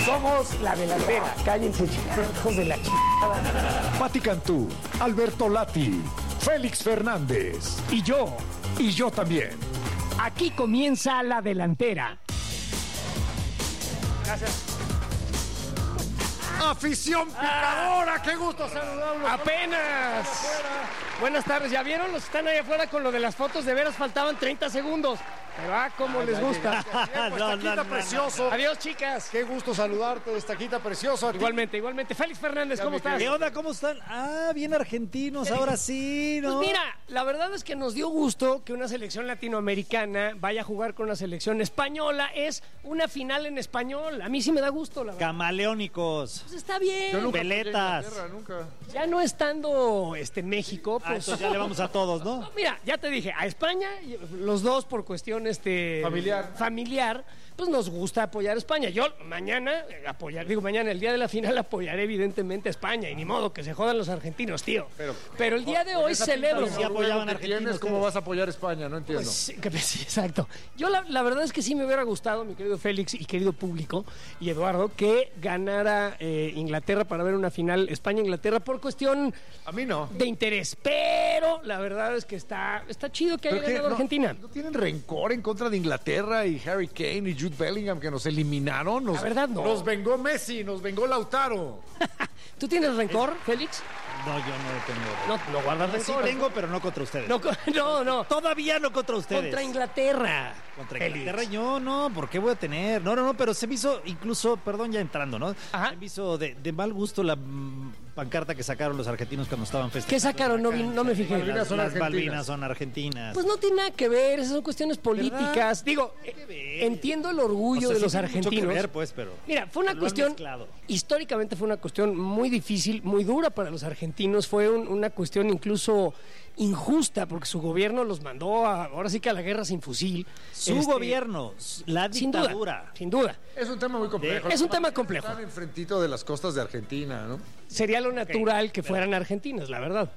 Somos la delantera. Cállense, hijos de la chingada. Pati Cantú, Alberto Lati, Félix Fernández y yo también. Aquí comienza la delantera. Gracias. ¡Afición picadora! ¡Qué gusto saludarlos! Apenas. Buenas tardes. ¿Ya vieron? Los que están ahí afuera con lo de las fotos. De veras faltaban 30 segundos. Pero como les gusta. Estaquita precioso. Adiós, chicas. Qué gusto saludarte, Estaquita precioso. Igualmente. Félix Fernández, ¿cómo estás? ¿Qué onda? ¿Cómo están? Bien argentinos, ahora sí, ¿no? Pues mira, la verdad es que nos dio gusto que una selección latinoamericana vaya a jugar con una selección española. Es una final en español. A mí sí me da gusto, la verdad. Camaleónicos. Pues está bien. Yo nunca Veletas. nunca. Ya no estando México, pues Entonces ya le vamos a todos, ¿no? No, mira, ya te dije, a España, los dos por cuestión familiar, pues nos gusta apoyar a España. Yo mañana, el día de la final apoyaré evidentemente a España, y ni modo que se jodan los argentinos, tío. Pero el día de hoy celebro. Si apoyaban a Argentina, ¿cómo vas a apoyar a España? No entiendo. Pues, sí, exacto. Yo la verdad es que sí me hubiera gustado, mi querido Félix y querido público, y Eduardo, que ganara Inglaterra para ver una final España-Inglaterra por cuestión A mí no. de interés. Pero la verdad es que está chido que haya ganado Argentina. ¿No tienen rencor en contra de Inglaterra y Harry Kane y Jude Bellingham que nos eliminaron? La verdad, no. Nos vengó Messi, nos vengó Lautaro. ¿Tú tienes rencor, Félix? No, yo no tengo. No guardas Sí rencor. tengo, pero no contra ustedes. No. Todavía no contra ustedes. Contra Inglaterra. Contra Félix. Inglaterra yo no, ¿por qué voy a tener? No, pero se me hizo incluso, perdón, ya entrando, ¿no? Ajá. Se me hizo de mal gusto la pancarta que sacaron los argentinos cuando estaban festejando. ¿Qué sacaron? No me fijé. Malvinas son Las argentinas. Malvinas son argentinas. Pues no tiene nada que ver, esas son cuestiones políticas. Digo, entiendo el orgullo de los sí tiene mucho argentinos. que ver, pues, pero Mira, fue una lo han cuestión, mezclado. históricamente fue una cuestión muy difícil, muy dura para los argentinos, fue una cuestión incluso injusta, porque su gobierno los mandó ahora sí que a la guerra sin fusil. Su gobierno, la Sin dictadura. duda. Es un tema muy complejo. Es un tema complejo. Están enfrentito de las costas de Argentina, ¿no? Sería lo natural que fueran argentinos, la verdad.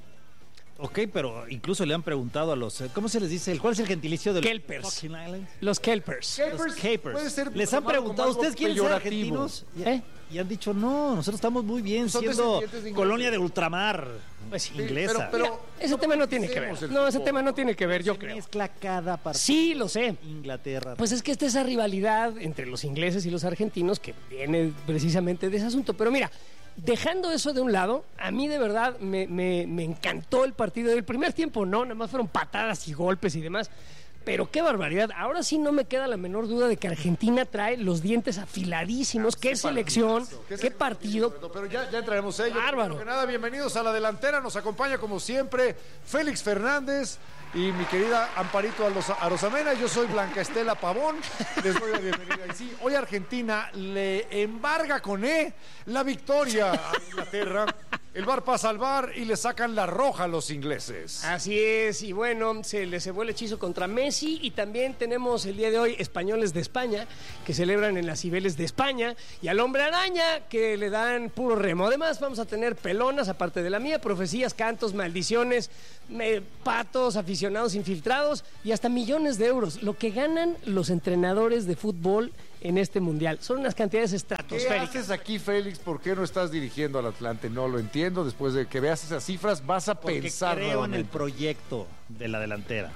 Ok, pero incluso le han preguntado a los... ¿Cómo se les dice? ¿Cuál es el gentilicio de los Kelpers. fucking islands? Los Kelpers. Los Capers. Puede ser Les han tomado preguntado, como algo ¿ustedes quieren ser peyorativo? argentinos? ¿Eh? Y han dicho, no, nosotros estamos muy bien Son siendo descendientes de colonia de ultramar, pues inglesa. pero Ese tema no tiene que ver. conocemos el No, ese fútbol. tema no tiene que ver, yo Se creo. mezcla cada partido. Sí, lo sé. Inglaterra. Pues es que está esa rivalidad entre los ingleses y los argentinos que viene precisamente de ese asunto. Pero mira, dejando eso de un lado, a mí de verdad me encantó el partido. El primer tiempo no, nada más fueron patadas y golpes y demás. Pero qué barbaridad. Ahora sí no me queda la menor duda de que Argentina trae los dientes afiladísimos. Qué selección, qué partido. Pero ya entraremos a ello. Bárbaro. Primero que nada, bienvenidos a la delantera. Nos acompaña como siempre Félix Fernández y mi querida Amparito Arosamena. Yo soy Blanca Estela Pavón. Les doy la bienvenida. Y sí, hoy Argentina le embarga con la victoria a Inglaterra. El VAR pasa al VAR y le sacan la roja a los ingleses. Así es, y bueno, se le cebó el hechizo contra Messi, y también tenemos el día de hoy españoles de España, que celebran en las Cibeles de España, y al hombre araña, que le dan puro remo. Además, vamos a tener pelonas, aparte de la mía, profecías, cantos, maldiciones, patos, aficionados infiltrados, y hasta millones de euros, lo que ganan los entrenadores de fútbol en este mundial. Son unas cantidades ¿Qué estratosféricas. haces aquí, Félix? ¿Por qué no estás dirigiendo al Atlante? No lo entiendo. Después de que veas esas cifras, vas a Porque pensar creo en el nuevamente. proyecto de la delantera.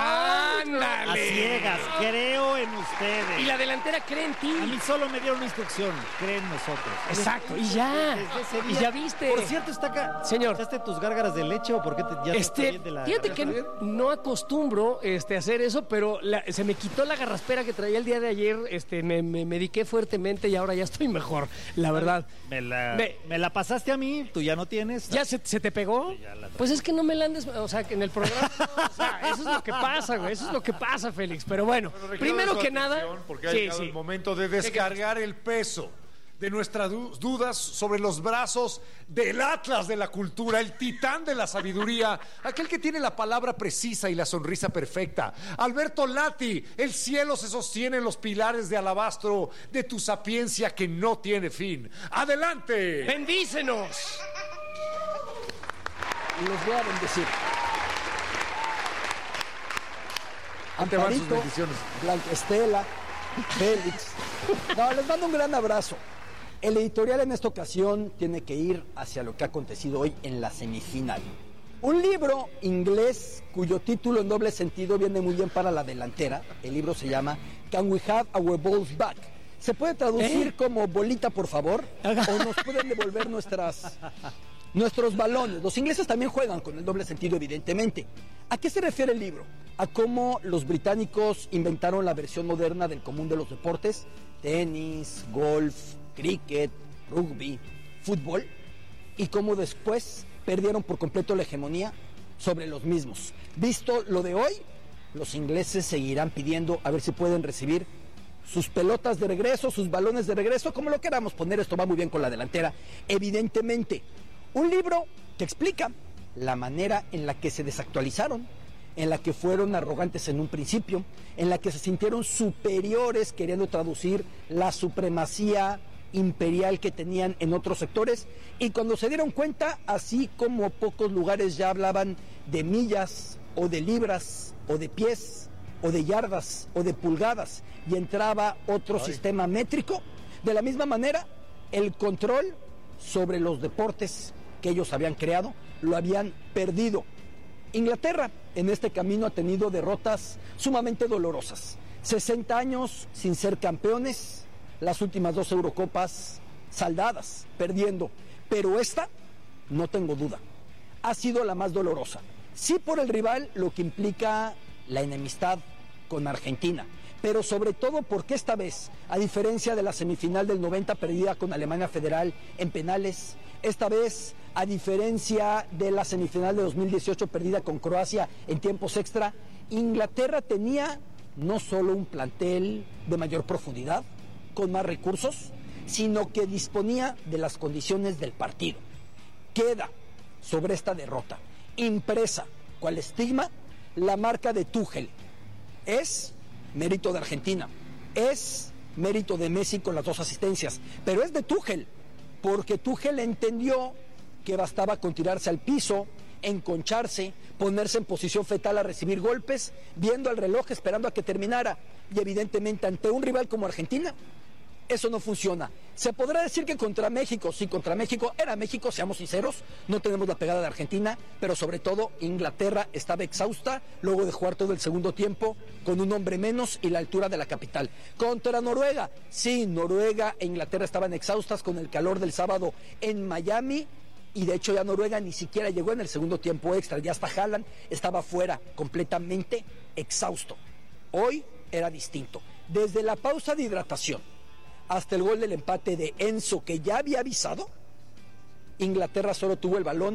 ¡Ándale! A ciegas, creo en ustedes. Y la delantera cree en ti. A mí solo me dieron una instrucción, creen nosotros. Exacto, y ya. Desde ese Y día. ya viste. Por cierto, está acá. Señor. ¿Echaste tus gárgaras de leche o por qué ya te bien de la... Fíjate ¿Ya que está bien? no acostumbro hacer eso, pero se me quitó la garraspera que traía el día de ayer. Me mediqué fuertemente y ahora ya estoy mejor, la verdad. Me la pasaste a mí, tú ya no tienes. ¿Ya se te pegó? Sí, ya la- Pues es que no me la andes, o sea, que en el programa, no, o sea, eso es lo que pasa, güey, eso es lo que pasa, Félix. Pero bueno, Requiero primero su que atención, nada, porque ha llegado el momento de descargar el peso de nuestras dudas sobre los brazos del Atlas de la cultura, el titán de la sabiduría, aquel que tiene la palabra precisa y la sonrisa perfecta. Alberto Lati, el cielo se sostiene en los pilares de alabastro de tu sapiencia que no tiene fin. ¡Adelante! bendícenos. Los voy a bendecir. Ahí te van sus Amparito, bendiciones. Blanca Estela, Félix. No, les mando un gran abrazo. El editorial en esta ocasión tiene que ir hacia lo que ha acontecido hoy en la semifinal. Un libro inglés cuyo título en doble sentido viene muy bien para la delantera. El libro se llama Can We Have Our Balls Back? Se puede traducir como bolita, por favor, o nos pueden devolver nuestros balones. Los ingleses también juegan con el doble sentido, evidentemente. ¿A qué se refiere el libro? A cómo los británicos inventaron la versión moderna del común de los deportes: tenis, golf, cricket, rugby, fútbol, y cómo después perdieron por completo la hegemonía sobre los mismos. Visto lo de hoy, los ingleses seguirán pidiendo a ver si pueden recibir sus pelotas de regreso, sus balones de regreso, como lo queramos poner. Esto va muy bien con la delantera, evidentemente. Un libro que explica la manera en la que se desactualizaron, en la que fueron arrogantes en un principio, en la que se sintieron superiores queriendo traducir la supremacía imperial que tenían en otros sectores, y cuando se dieron cuenta, así como pocos lugares ya hablaban de millas o de libras o de pies o de yardas o de pulgadas y entraba otro sistema métrico, de la misma manera el control sobre los deportes que ellos habían creado lo habían perdido. Inglaterra en este camino ha tenido derrotas sumamente dolorosas. 60 años sin ser campeones, las últimas 2 Eurocopas saldadas, perdiendo. Pero esta, no tengo duda, ha sido la más dolorosa. Sí, por el rival, lo que implica la enemistad con Argentina, pero sobre todo porque esta vez, a diferencia de la semifinal del 90 perdida con Alemania Federal en penales, esta vez, a diferencia de la semifinal de 2018 perdida con Croacia en tiempos extra, Inglaterra tenía no solo un plantel de mayor profundidad, con más recursos, sino que disponía de las condiciones del partido. Queda sobre esta derrota impresa cual estigma la marca de Tuchel. Es mérito de Argentina, es mérito de Messi con las 2 asistencias, pero es de Tuchel, porque Tuchel entendió que bastaba con tirarse al piso, enconcharse, ponerse en posición fetal a recibir golpes, viendo el reloj, esperando a que terminara, y evidentemente ante un rival como Argentina, eso no funciona. Se podrá decir que contra México, sí, contra México, era México, seamos sinceros, no tenemos la pegada de Argentina, pero sobre todo Inglaterra estaba exhausta luego de jugar todo el segundo tiempo con un hombre menos y la altura de la capital. Contra Noruega, sí, Noruega e Inglaterra estaban exhaustas con el calor del sábado en Miami, y de hecho ya Noruega ni siquiera llegó en el segundo tiempo extra, ya hasta Haaland estaba fuera, completamente exhausto. Hoy era distinto. Desde la pausa de hidratación hasta el gol del empate de Enzo, que ya había avisado, Inglaterra solo tuvo el balón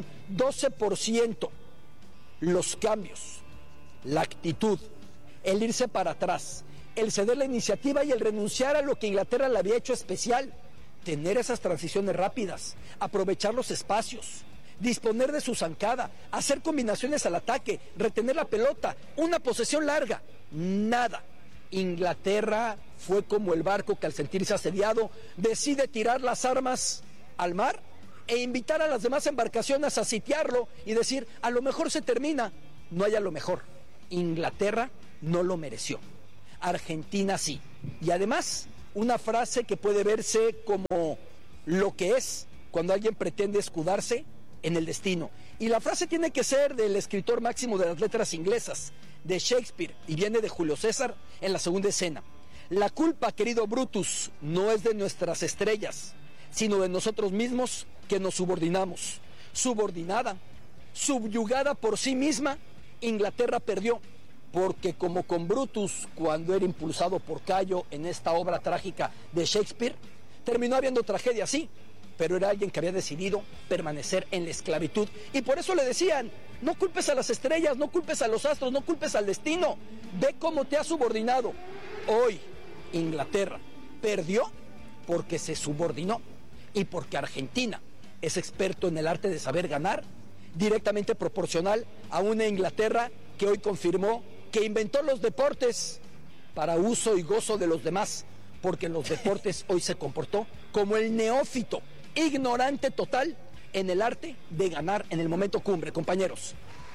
12%. Los cambios, la actitud, el irse para atrás, el ceder la iniciativa y el renunciar a lo que Inglaterra le había hecho especial, tener esas transiciones rápidas, aprovechar los espacios, disponer de su zancada, hacer combinaciones al ataque, retener la pelota, una posesión larga, nada. Inglaterra fue como el barco que al sentirse asediado decide tirar las armas al mar e invitar a las demás embarcaciones a sitiarlo y decir, a lo mejor se termina. No hay a lo mejor. Inglaterra no lo mereció. Argentina sí. Y además, una frase que puede verse como lo que es cuando alguien pretende escudarse en el destino. Y la frase tiene que ser del escritor máximo de las letras inglesas, de Shakespeare, y viene de Julio César en la segunda escena. La culpa, querido Brutus, no es de nuestras estrellas, sino de nosotros mismos que nos subordinamos. Subordinada, subyugada por sí misma, Inglaterra perdió, porque como con Brutus, cuando era impulsado por Cayo en esta obra trágica de Shakespeare, terminó habiendo tragedia, sí, pero era alguien que había decidido permanecer en la esclavitud, y por eso le decían, no culpes a las estrellas, no culpes a los astros, no culpes al destino, ve cómo te has subordinado. Hoy Inglaterra perdió porque se subordinó, y porque Argentina es experto en el arte de saber ganar, directamente proporcional a una Inglaterra que hoy confirmó que inventó los deportes para uso y gozo de los demás, porque en los deportes hoy se comportó como el neófito, ignorante total en el arte de ganar en el momento cumbre, compañeros.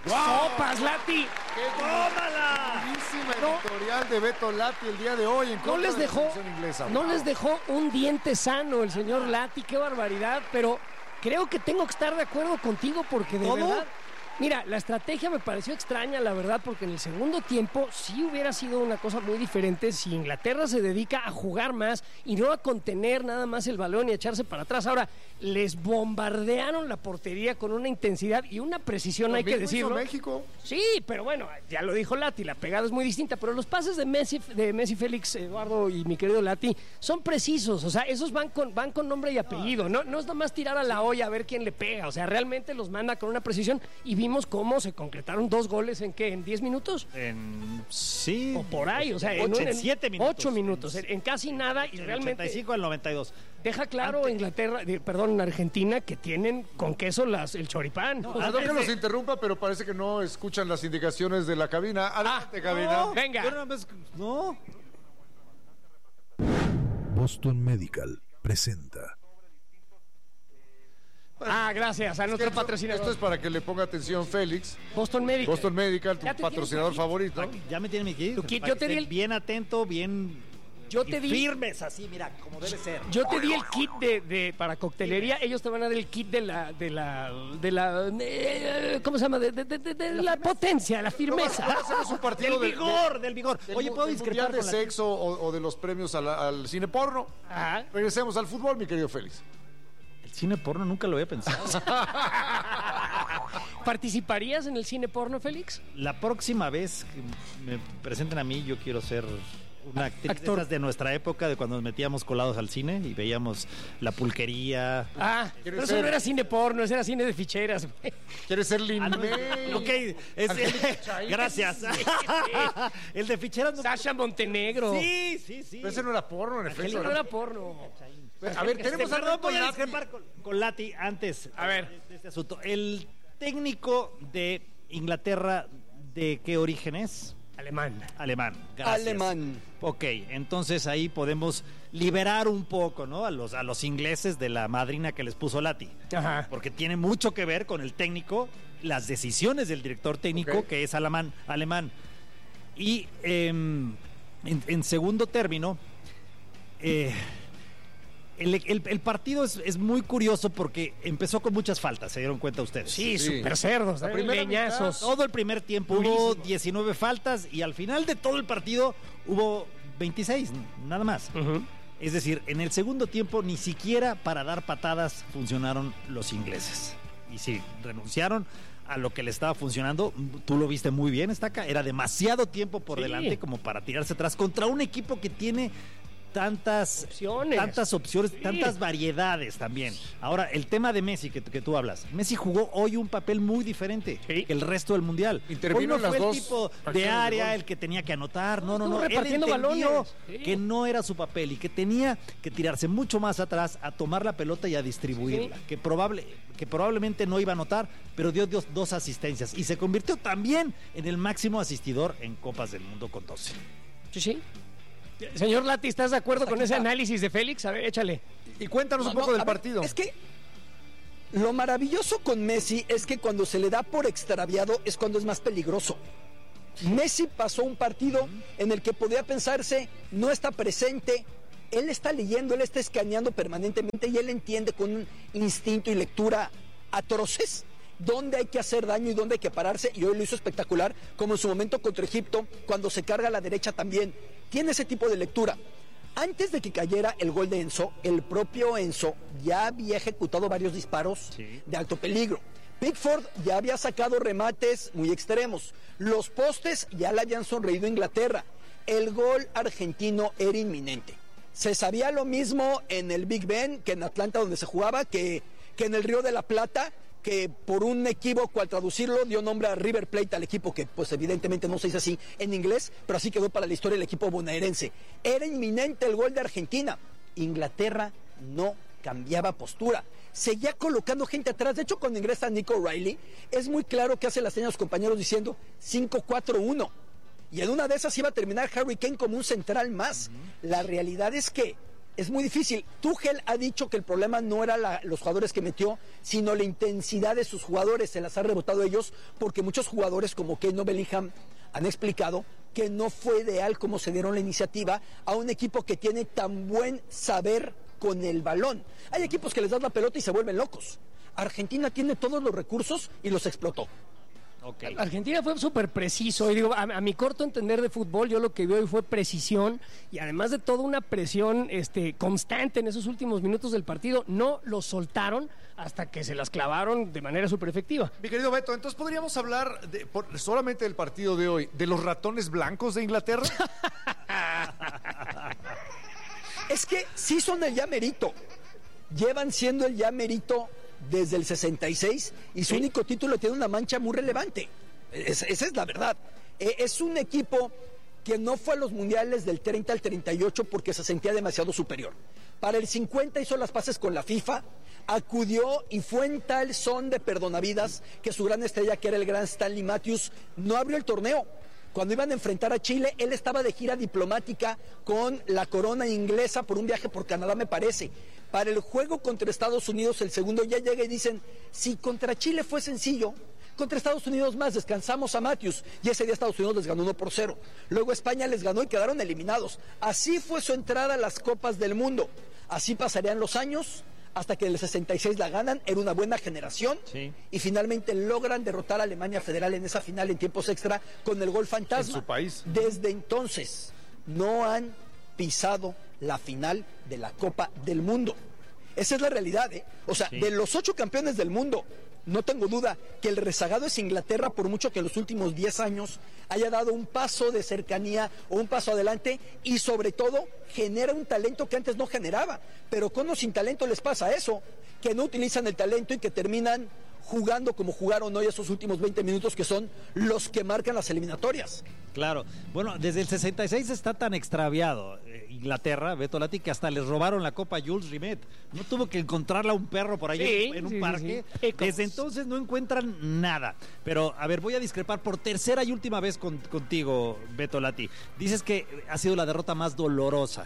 ¡Sopas, Lati! ¡Tómala! Buenísima editorial de Beto Lati el día de hoy en No contra les de la dejó, selección inglesa. no les dejó un diente sano el señor Lati, qué barbaridad, pero creo que tengo que estar de acuerdo contigo porque de verdad... Mira, la estrategia me pareció extraña, la verdad, porque en el segundo tiempo sí hubiera sido una cosa muy diferente si Inglaterra se dedica a jugar más y no a contener nada más el balón y a echarse para atrás. Ahora, les bombardearon la portería con una intensidad y una precisión, hay que decirlo. México. Sí, pero bueno, ya lo dijo Lati, la pegada es muy distinta, pero los pases de Messi, Félix, Eduardo y mi querido Lati son precisos, o sea, esos van con nombre y apellido, no es nada más tirar a la olla a ver quién le pega, o sea, realmente los manda con una precisión y vimos cómo se concretaron 2 goles en ¿qué? ¿En 10 minutos? Sí. O por ahí, o sea, en 7 minutos. 8 minutos, en casi nada y realmente 85 al 92. deja claro Argentina que tienen con queso el choripán. Perdón que los interrumpa, pero parece que no escuchan las indicaciones de la cabina. Adelante, cabina. No, venga. No. Boston Medical presenta. Gracias a nuestro patrocinador. Esto es para que le ponga atención Félix. Boston Medical. Boston Medical, tu Ya te patrocinador tienes favorito. Ya me tienen mi kit. Tu kit, Para yo que te di esté el- bien atento, bien Yo te di firmes así, mira, como debe ser. Yo te di el kit para coctelería, ellos te van a dar el kit de la ¿cómo se llama? De la potencia, la firmeza. Ahora hacemos un partido Del vigor. Oye, ¿puedo del discrepar mundial de con la- sexo o de los premios al cine porno? Ajá. Regresemos al fútbol, mi querido Félix. El cine porno nunca lo había pensado. ¿Participarías en el cine porno, Félix? La próxima vez que me presenten a mí, yo quiero ser una actriz de Actor. esas de nuestra época, de cuando nos metíamos colados al cine y veíamos la pulquería. Pero eso no era cine porno, eso era cine de ficheras. ¿Quieres ser Lin No, May? ok, gracias. El de ficheras no. Sasha Montenegro. Sí. Pero ese no era porno, en Eso efecto. no era porno. A ver, tenemos Perdón, algo voy a con discrepar con Lati antes. A ver. de este asunto. El técnico de Inglaterra, ¿de qué origen es? Alemán. Alemán. Gracias. Alemán. Ok, entonces ahí podemos liberar un poco, ¿no? A los ingleses de la madrina que les puso Lati. Ajá. Porque tiene mucho que ver con el técnico, las decisiones del director técnico, Ok. que es alemán. Y en segundo término, el partido es muy curioso porque empezó con muchas faltas, ¿se dieron cuenta ustedes? Sí, Sí. super cerdos, La primera leñazos. Todo el primer tiempo hubo 19 faltas y al final de todo el partido hubo 26, nada más. Ujú. Es decir, en el segundo tiempo ni siquiera para dar patadas funcionaron los ingleses. Y sí, renunciaron a lo que le estaba funcionando. Tú lo viste muy bien, Estaca. Era demasiado tiempo por Sí. delante como para tirarse atrás contra un equipo que tiene tantas opciones, Sí. tantas variedades también. Ahora, el tema de Messi que tú hablas. Messi jugó hoy un papel muy diferente Sí. que el resto del Mundial. Intervino Hoy no en las fue el dos tipo de acciones de área, gol. el que tenía que anotar. No. Estuvo Él repartiendo entendió balones. Sí. que no era su papel y que tenía que tirarse mucho más atrás a tomar la pelota y a distribuirla. Sí. Que probablemente no iba a anotar, pero dio 2 asistencias. Y se convirtió también en el máximo asistidor en Copas del Mundo con 12. Sí. Señor Lati, ¿estás de acuerdo con ese análisis de Félix? A ver, échale. Y cuéntanos un No, poco a del ver, partido. Es que lo maravilloso con Messi es que cuando se le da por extraviado es cuando es más peligroso. Messi pasó un partido en el que podía pensarse, no está presente, él está leyendo, él está escaneando permanentemente y él entiende con un instinto y lectura atroces dónde hay que hacer daño y dónde hay que pararse, y hoy lo hizo espectacular, como en su momento contra Egipto, cuando se carga a la derecha también. Tiene ese tipo de lectura. Antes de que cayera el gol de Enzo, el propio Enzo ya había ejecutado varios disparos de alto peligro. Pickford ya había sacado remates muy extremos. Los postes ya le habían sonreído a Inglaterra. El gol argentino era inminente. Se sabía lo mismo en el Big Ben que en Atlanta, donde se jugaba, que en el Río de la Plata, que por un equívoco al traducirlo dio nombre a River Plate, al equipo que pues evidentemente no se dice así en inglés, pero así quedó para la historia el equipo bonaerense. Era inminente el gol de Argentina. Inglaterra no cambiaba postura, seguía colocando gente atrás. De hecho, cuando ingresa Nico Riley, es muy claro que hace las señas a los compañeros diciendo 5-4-1. Y en una de esas iba a terminar Harry Kane como un central más. La realidad es que es muy difícil. Tuchel ha dicho que el problema no era los jugadores que metió, sino la intensidad de sus jugadores. Se las ha rebotado ellos porque muchos jugadores como Kane Bellingham han explicado que no fue ideal como se dieron la iniciativa a un equipo que tiene tan buen saber con el balón. Hay equipos que les das la pelota y se vuelven locos. Argentina tiene todos los recursos y los explotó. Okay. Argentina fue súper preciso y digo, a mi corto entender de fútbol, yo lo que vi hoy fue precisión y además de toda una presión constante en esos últimos minutos del partido, no los soltaron hasta que se las clavaron de manera súper efectiva. Mi querido Beto, entonces podríamos hablar solamente del partido de hoy, de los ratones blancos de Inglaterra. Es que sí son el ya merito, llevan siendo el ya merito desde el 66 y su único título tiene una mancha muy relevante. Esa es la verdad. Es un equipo que no fue a los mundiales del 30 al 38 porque se sentía demasiado superior. Para el 50 hizo las paces con la FIFA, acudió y fue en tal son de perdonavidas que su gran estrella, que era el gran Stanley Matthews, no abrió el torneo. Cuando iban a enfrentar a Chile, él estaba de gira diplomática con la corona inglesa por un viaje por Canadá, me parece. Para el juego contra Estados Unidos, el segundo ya llega y dicen, si contra Chile fue sencillo, contra Estados Unidos más, descansamos a Matthews. Y ese día Estados Unidos les ganó 1-0. Luego España les ganó y quedaron eliminados. Así fue su entrada a las Copas del Mundo. Así pasarían los años hasta que en el 66 la ganan, era una buena generación, sí. Y finalmente logran derrotar a Alemania Federal en esa final en tiempos extra con el gol fantasma. En su país. Desde entonces no han pisado la final de la Copa del Mundo. Esa es la realidad, ¿eh? O sea, sí. De los 8 campeones del mundo, no tengo duda que el rezagado es Inglaterra, por mucho que en los últimos 10 años haya dado un paso de cercanía o un paso adelante y sobre todo genera un talento que antes no generaba. Pero con o sin talento les pasa eso, que no utilizan el talento y que terminan jugando como jugaron hoy esos últimos 20 minutos que son los que marcan las eliminatorias. Claro, bueno, desde el 66 está tan extraviado Inglaterra, Beto Lati, que hasta les robaron la Copa Jules Rimet. No tuvo que encontrarla a un perro por ahí en un parque. Sí. Desde entonces no encuentran nada. Pero, a ver, voy a discrepar por tercera y última vez contigo, Beto Lati. Dices que ha sido la derrota más dolorosa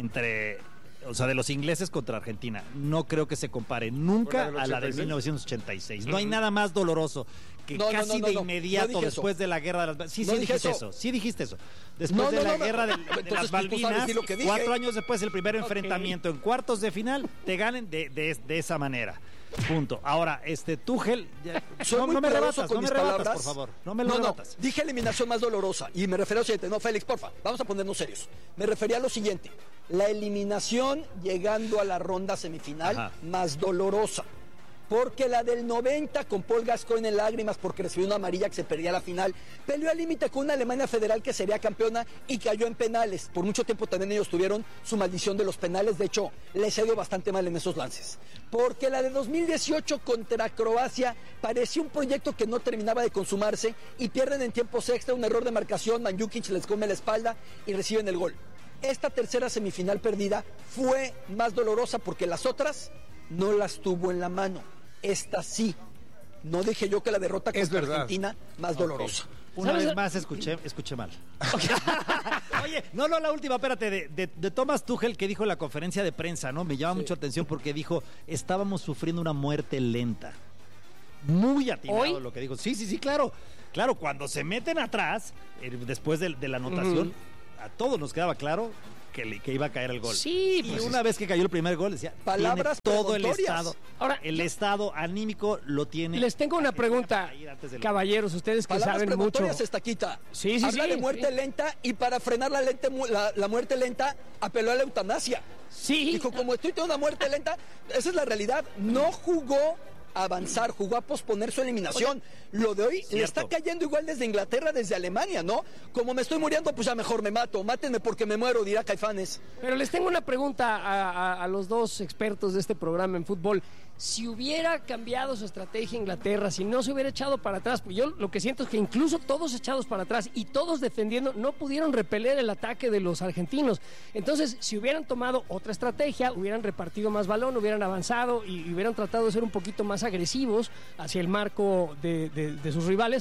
de los ingleses contra Argentina. No creo que se compare nunca a la de 1986. No hay nada más doloroso que casi de inmediato después de la guerra de las... Sí dijiste eso. Después de la guerra de las Malvinas, 4 años después del primer enfrentamiento en cuartos de final, te ganen de esa manera. Punto. Ahora, Tuchel, no me rebatas, por favor. No me lo rebatas. Dije eliminación más dolorosa y me refiero a lo siguiente. No, Félix, porfa, vamos a ponernos serios. Me refería a lo siguiente. La eliminación llegando a la ronda semifinal más dolorosa. Porque la del 90 con Paul Gascoigne en lágrimas porque recibió una amarilla que se perdía la final, peleó al límite con una Alemania Federal que sería campeona y cayó en penales. Por mucho tiempo también ellos tuvieron su maldición de los penales, de hecho les ha ido bastante mal en esos lances. Porque la de 2018 contra Croacia parecía un proyecto que no terminaba de consumarse y pierden en tiempos extra, un error de marcación, Mandzukic les come la espalda y reciben el gol. Esta tercera semifinal perdida fue más dolorosa porque las otras no las tuvo en la mano. Esta sí. No dije yo que la derrota contra Argentina más dolorosa. Una vez más escuché mal. Oye, no, la última, espérate, de Thomas Tuchel, que dijo en la conferencia de prensa, ¿no? Me llama mucho atención porque dijo, estábamos sufriendo una muerte lenta. Muy atinado lo que dijo. Sí, claro. Claro, cuando se meten atrás, después de la anotación, a todos nos quedaba claro que iba a caer el gol. Sí, y una vez que cayó el primer gol, decía, palabras todo el estado. Ahora, el estado anímico lo tiene. Les tengo una pregunta, caballeros, ustedes que saben mucho. Estaquita. Sí. Habla de muerte lenta y para frenar la muerte lenta apeló a la eutanasia. Sí. Dijo, como estoy teniendo una muerte lenta, esa es la realidad. No jugó a avanzar, jugó a posponer su eliminación. Lo de hoy le está cayendo igual desde Inglaterra, desde Alemania, ¿no? Como me estoy muriendo, pues ya mejor me mato. Mátenme porque me muero, dirá Caifanes. Pero les tengo una pregunta a los dos expertos de este programa en fútbol. Si hubiera cambiado su estrategia Inglaterra, si no se hubiera echado para atrás, pues yo lo que siento es que incluso todos echados para atrás y todos defendiendo, no pudieron repeler el ataque de los argentinos. Entonces, si hubieran tomado otra estrategia, hubieran repartido más balón, hubieran avanzado y hubieran tratado de ser un poquito más agresivos hacia el marco de sus rivales,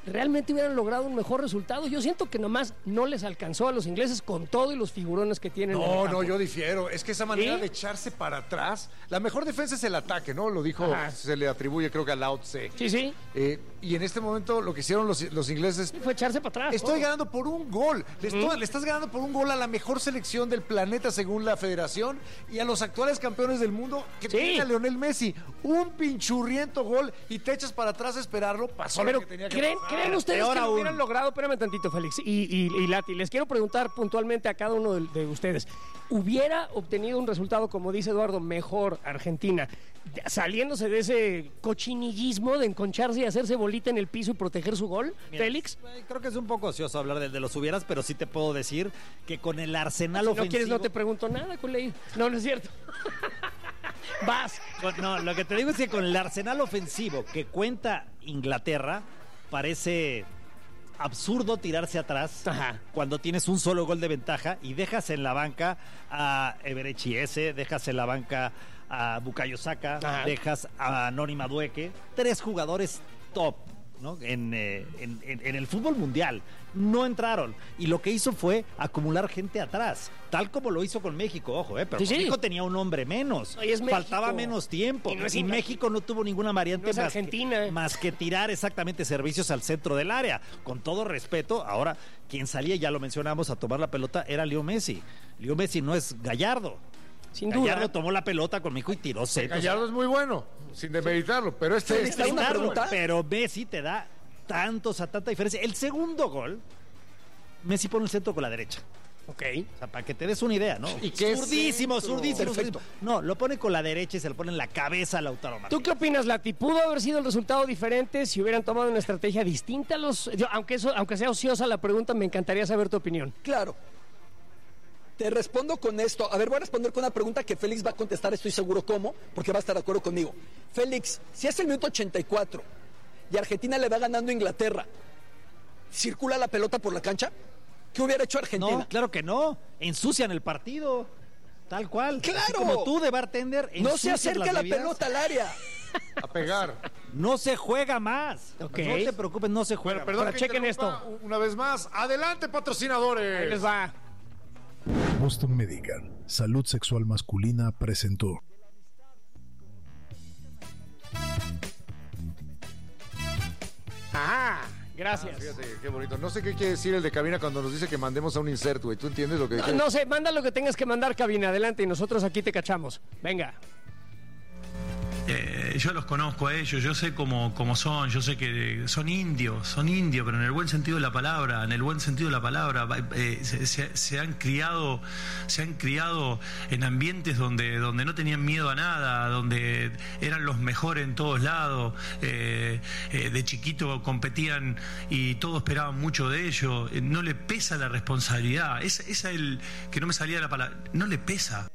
realmente hubieran logrado un mejor resultado. Yo siento que nomás no les alcanzó a los ingleses con todo y los figurones que tienen. No, yo difiero. Es que esa manera ¿Sí? de echarse para atrás, la mejor defensa es el ataque, ¿no? Lo dijo, Ajá. se le atribuye creo que a Lao Tse. Sí. Y en este momento lo que hicieron los ingleses, Fue echarse para atrás. estoy todo. ganando por un gol. Le estás ganando por un gol a la mejor selección del planeta según la federación y a los actuales campeones del mundo que Sí. tiene a Lionel Messi. Un pinchurriento gol y te echas para atrás a esperarlo. Pasó Pero lo que tenía que ¿creen pasar. ustedes Peor que lo aún. hubieran logrado? Espérame tantito, Félix y Lati. Les quiero preguntar puntualmente a cada uno de ustedes. ¿Hubiera obtenido un resultado, como dice Eduardo, mejor Argentina, saliéndose de ese cochinillismo de enconcharse y hacerse bolita en el piso y proteger su gol, Mira, Félix? Creo que es un poco ocioso hablar de los hubieras, pero sí te puedo decir que con el arsenal Si no ofensivo... quieres, no te pregunto nada, Culey. No es cierto. Vas. No, lo que te digo es que con el arsenal ofensivo que cuenta Inglaterra, parece absurdo tirarse atrás Ajá. cuando tienes un solo gol de ventaja y dejas en la banca a Eberechi Eze, dejas en la banca a Bukayo Saka, Ajá. dejas a Noni Madueke, 3 jugadores top, ¿no? En el fútbol mundial. No entraron. Y lo que hizo fue acumular gente atrás. Tal como lo hizo con México, ojo, pero Sí, sí. México tenía un hombre menos. Oye, es México. Faltaba menos tiempo. Y no es Y Inglaterra. México no tuvo ninguna variante No es más, Argentina. más que tirar exactamente servicios al centro del área. Con todo respeto, ahora quien salía, ya lo mencionamos, a tomar la pelota era Leo Messi. Leo Messi no es Gallardo. Sin Gallardo duda. tomó la pelota con México y tiró centros. Gallardo es muy bueno, sin demeritarlo, pero este... Félix, ¿te hago una pregunta? Pero Messi te da tanta diferencia. El segundo gol, Messi pone el centro con la derecha. Ok. O sea, para que te des una idea, ¿no? ¿Y qué Zurdísimo, centro? zurdísimo. Perfecto. No, lo pone con la derecha y se lo pone en la cabeza a Lautaro Martínez. ¿Tú qué opinas, Lati? ¿Pudo haber sido el resultado diferente si hubieran tomado una estrategia distinta a los... aunque sea ociosa la pregunta, me encantaría saber tu opinión. Claro. Te respondo con esto. A ver, voy a responder con una pregunta que Félix va a contestar, estoy seguro cómo, porque va a estar de acuerdo conmigo. Félix, si es el minuto 84 y Argentina le va ganando a Inglaterra, ¿circula la pelota por la cancha? ¿Qué hubiera hecho Argentina? No, claro que no. Ensucian el partido. Tal cual. ¡Claro! Así como tú de bartender. No se ensucias acerca las la bebidas. pelota al área. A pegar. No se juega más. Ok. No te preocupes, no se juega. Bueno, perdón Ahora que chequen interrumpa una vez más. Adelante, patrocinadores. Ahí les va. Boston Medical, Salud Sexual Masculina presentó. Ajá. Gracias. Fíjate, qué bonito. No sé qué quiere decir el de cabina cuando nos dice que mandemos a un insert, güey. ¿Tú entiendes lo que dije? No sé, manda lo que tengas que mandar, cabina. Adelante y nosotros aquí te cachamos. Venga. Yo los conozco a ellos, yo sé cómo son, yo sé que son indios, pero en el buen sentido de la palabra, se han criado en ambientes donde no tenían miedo a nada, donde eran los mejores en todos lados, de chiquito competían y todos esperaban mucho de ellos, no le pesa la responsabilidad, esa es el que no me salía la palabra, no le pesa.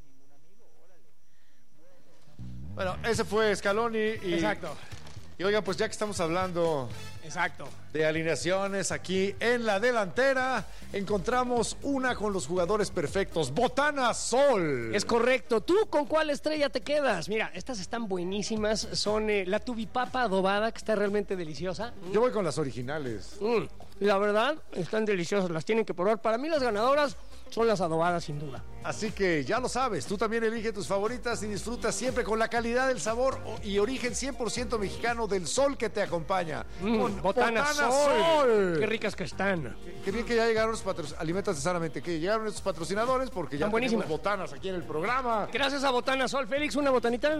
Bueno, ese fue Scaloni. Exacto. Y oigan, pues ya que estamos hablando Exacto. de alineaciones aquí en la delantera, encontramos una con los jugadores perfectos. Botana Sol. Es correcto. ¿Tú con cuál estrella te quedas? Mira, estas están buenísimas. Son la tubipapa adobada, que está realmente deliciosa. Yo voy con las originales. La verdad, están deliciosas. Las tienen que probar. Para mí las ganadoras son las adobadas, sin duda. Así que ya lo sabes, tú también elige tus favoritas y disfruta siempre con la calidad del sabor y origen 100% mexicano del Sol que te acompaña. Con Botana Sol. Qué ricas que están. Qué bien que ya llegaron los alimentos sanamente, que llegaron estos patrocinadores porque ya Están buenísimas. tenemos botanas aquí en el programa. Gracias a Botana Sol. Félix, una botanita.